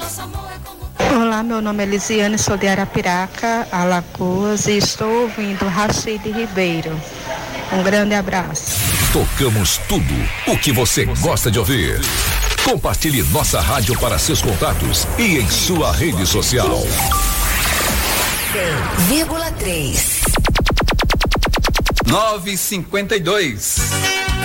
Olá, meu nome é Lisiane, sou de Arapiraca, Alagoas, e estou ouvindo Rachid Ribeiro. Um grande abraço. Tocamos tudo o que você gosta de ouvir. Compartilhe nossa rádio para seus contatos e em sua rede social. 100,3. 9:52.